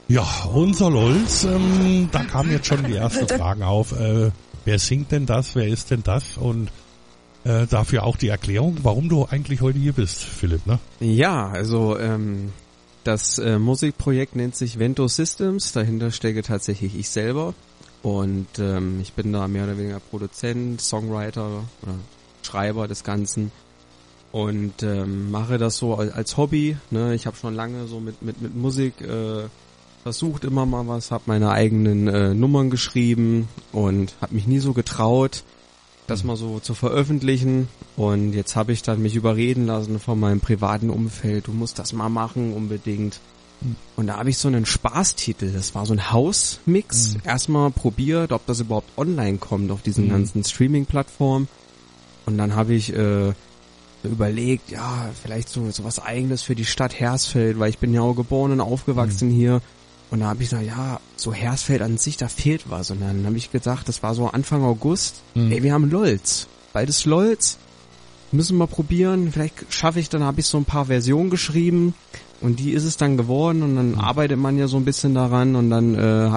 Ja, unser Lolz, da kamen jetzt schon die ersten Fragen auf. Wer singt denn das? Wer ist denn das? Und dafür auch die Erklärung, warum du eigentlich heute hier bist, Philipp, ne? Ja, also das Musikprojekt nennt sich Vento Systems. Dahinter stecke tatsächlich ich selber. Und ich bin da mehr oder weniger Produzent, Songwriter oder Schreiber des Ganzen. Und mache das so als Hobby. Ne? Ich habe schon lange so mit Musik versucht immer mal was, habe meine eigenen Nummern geschrieben und habe mich nie so getraut, das mal so zu veröffentlichen. Und jetzt habe ich dann mich überreden lassen von meinem privaten Umfeld, du musst das mal machen unbedingt. Und da habe ich so einen Spaßtitel, das war so ein House-Mix. Erstmal probiert, ob das überhaupt online kommt auf diesen ganzen Streaming-Plattformen. Und dann habe ich überlegt, ja, vielleicht so was Eigenes für die Stadt Hersfeld, weil ich bin ja auch geboren und aufgewachsen hier. Und da habe ich gesagt, ja, so Hersfeld an sich, da fehlt was. Und dann habe ich gesagt, das war so Anfang August, ey, wir haben Lolz. Bald ist Lolz, müssen wir probieren. Vielleicht schaffe ich, dann habe ich so ein paar Versionen geschrieben und die ist es dann geworden. Und dann arbeitet man ja so ein bisschen daran und dann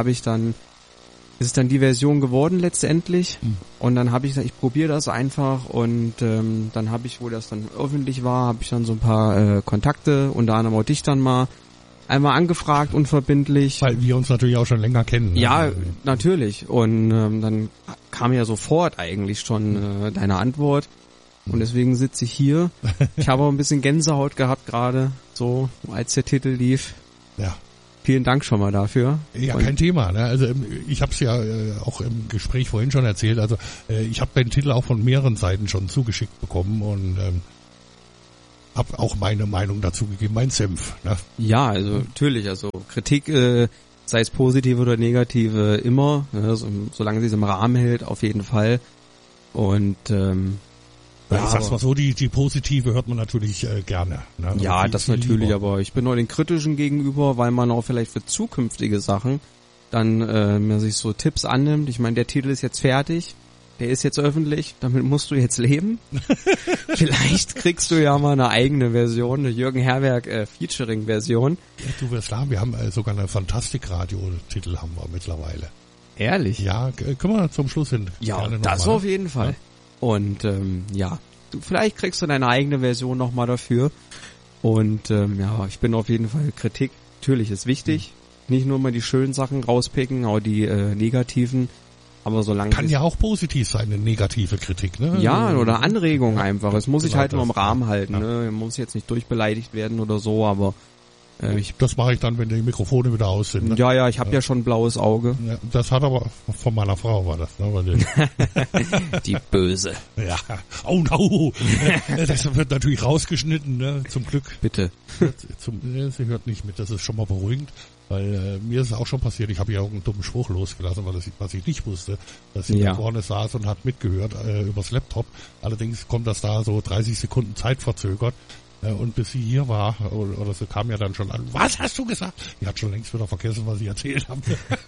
ist es dann die Version geworden letztendlich. Und dann habe ich gesagt, ich probiere das einfach. Und dann habe ich, wo das dann öffentlich war, habe ich dann so ein paar Kontakte, unter anderem auch dich dann mal einmal angefragt, unverbindlich. Weil wir uns natürlich auch schon länger kennen. Ne? Ja, natürlich. Und dann kam ja sofort eigentlich schon deine Antwort. Und deswegen sitze ich hier. Ich habe auch ein bisschen Gänsehaut gehabt gerade, so als der Titel lief. Ja. Vielen Dank schon mal dafür. Ja, kein Thema. Ne? Also ich habe es ja auch im Gespräch vorhin schon erzählt. Also ich habe den Titel auch von mehreren Seiten schon zugeschickt bekommen und habe auch meine Meinung dazu gegeben, mein Senf. Ne? Ja, also natürlich. Also Kritik, sei es positive oder negative, immer. Ne? Solange sie es im Rahmen hält, auf jeden Fall. Und ja, ich sag's mal so, die positive hört man natürlich gerne. Ne? Ja, das natürlich, lieber. Aber ich bin auch den kritischen gegenüber, weil man auch vielleicht für zukünftige Sachen dann mir sich so Tipps annimmt. Ich meine, der Titel ist jetzt fertig, der ist jetzt öffentlich, damit musst du jetzt leben. Vielleicht kriegst du ja mal eine eigene Version, eine Jürgen Herberg Featuring-Version. Ja, du wirst klar, wir haben sogar eine Fantastik-Radio-Titel haben wir mittlerweile. Ehrlich? Ja, können wir zum Schluss hin. Ja, das auf jeden Fall. Ja. Und ja, vielleicht kriegst du deine eigene Version nochmal dafür. Und ja, ich bin auf jeden Fall Kritik. Natürlich ist wichtig. Nicht nur mal die schönen Sachen rauspicken, auch die negativen. Aber solange kann ja auch positiv sein, eine negative Kritik, ne? Ja, oder Anregungen einfach. Es muss sich halt nur im Rahmen halten. Ja. Ne? Man muss jetzt nicht durchbeleidigt werden oder so, aber das mache ich dann, wenn die Mikrofone wieder aus sind. Ne? Ja, ich habe ja schon ein blaues Auge. Ja, das hat aber von meiner Frau war das. Ne? Die Böse. Ja. Oh no. Das wird natürlich rausgeschnitten, ne? Zum Glück. Bitte. Sie hört nicht mit, das ist schon mal beruhigend. Weil mir ist es auch schon passiert, ich habe ja auch einen dummen Spruch losgelassen, was ich nicht wusste, dass sie da vorne saß und hat mitgehört übers Laptop. Allerdings kommt das da so 30 Sekunden Zeit verzögert. Und bis sie hier war, oder sie kam ja dann schon an, was hast du gesagt? Die hat schon längst wieder vergessen, was ich erzählt habe.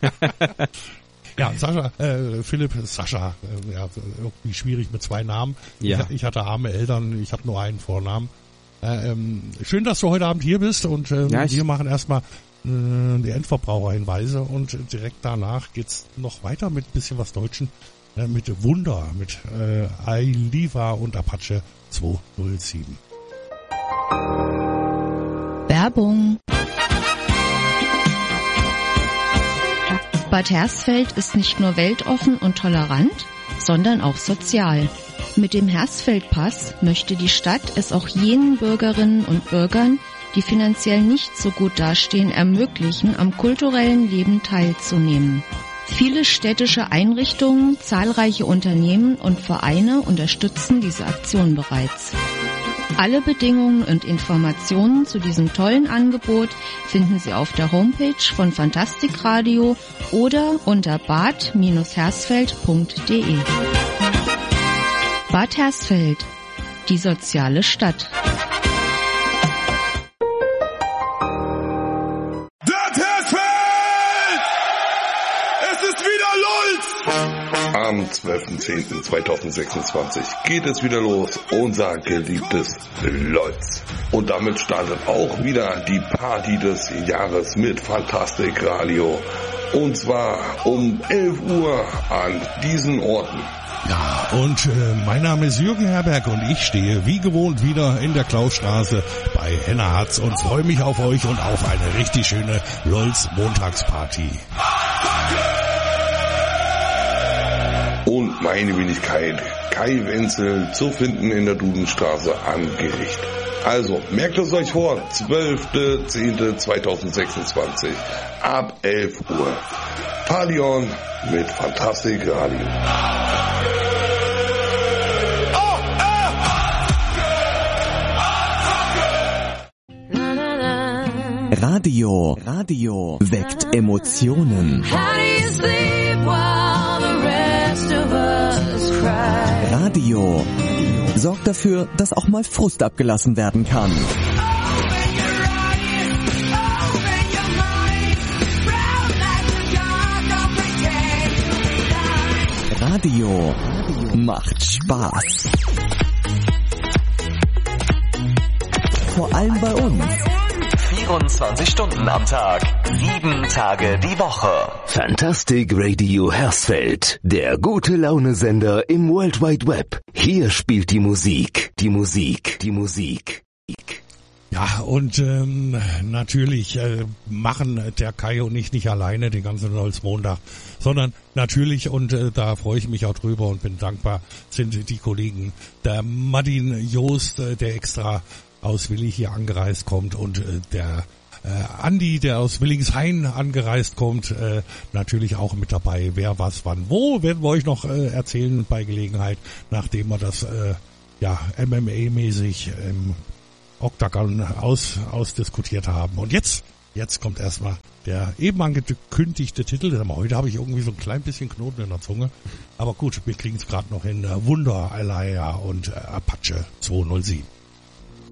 Ja, Sascha, Philipp, Sascha, ja, irgendwie schwierig mit 2 Namen. Ja. Ich hatte arme Eltern, ich habe nur einen Vornamen. Schön, dass du heute Abend hier bist und wir machen erstmal die Endverbraucherhinweise und direkt danach geht's noch weiter mit ein bisschen was Deutschen, mit Wunder, mit Ailiva und Apache 207. Werbung. Bad Hersfeld ist nicht nur weltoffen und tolerant, sondern auch sozial. Mit dem Hersfeld-Pass möchte die Stadt es auch jenen Bürgerinnen und Bürgern, die finanziell nicht so gut dastehen, ermöglichen, am kulturellen Leben teilzunehmen. Viele städtische Einrichtungen, zahlreiche Unternehmen und Vereine unterstützen diese Aktion bereits. Alle Bedingungen und Informationen zu diesem tollen Angebot finden Sie auf der Homepage von Fantastik Radio oder unter bad-hersfeld.de. Bad Hersfeld, die soziale Stadt. Bad Hersfeld! Es ist wieder Lulz! Am 12.10.2026 geht es wieder los, unser geliebtes LOLz. Und damit startet auch wieder die Party des Jahres mit Fantastic Radio. Und zwar um 11 Uhr an diesen Orten. Ja, und mein Name ist Jürgen Herberg und ich stehe wie gewohnt wieder in der Klausstraße bei Henna Hartz und freue mich auf euch und auf eine richtig schöne LOLz Montagsparty. Und meine Wenigkeit, Kai Wenzel, zu finden in der Dudenstraße am Gericht. Also, merkt es euch vor, 12.10.2026 ab 11 Uhr. Party on mit Fantastic Radio. Radio weckt Emotionen. Radio sorgt dafür, dass auch mal Frust abgelassen werden kann. Radio macht Spaß. Vor allem bei uns. 24 Stunden am Tag, 7 Tage die Woche. Fantastic Radio Hersfeld, der gute Laune-Sender im World Wide Web. Hier spielt die Musik. Ja, und natürlich machen der Kai und ich nicht alleine den ganzen LOLz Montag, sondern natürlich, und da freue ich mich auch drüber und bin dankbar, sind die Kollegen, der Martin Joost, der extra aus Willig hier angereist kommt, und der Andi, der aus Willingshain angereist kommt, natürlich auch mit dabei. Wer, was, wann, wo, werden wir euch noch erzählen bei Gelegenheit, nachdem wir das MMA-mäßig im Octagon ausdiskutiert haben. Und jetzt kommt erstmal der eben angekündigte Titel. Heute habe ich irgendwie so ein klein bisschen Knoten in der Zunge. Aber gut, wir kriegen es gerade noch hin. Wunder, Alaya und Apache 207.